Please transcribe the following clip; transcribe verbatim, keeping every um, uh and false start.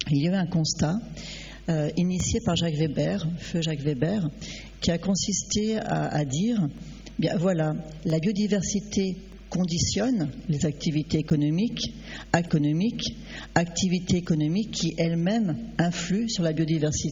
il y a eu un constat euh, initié par Jacques Weber, feu Jacques Weber, qui a consisté à, à dire, bien voilà, la biodiversité conditionne les activités économiques, économiques, activités économiques qui elles-mêmes influent sur la biodiversité.